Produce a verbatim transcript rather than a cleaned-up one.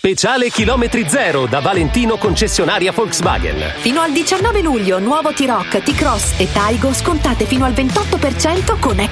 Speciale chilometri zero da Valentino concessionaria Volkswagen. Fino al diciannove luglio, nuovo T-Roc, T-Cross e Taigo scontate fino al ventotto per cento con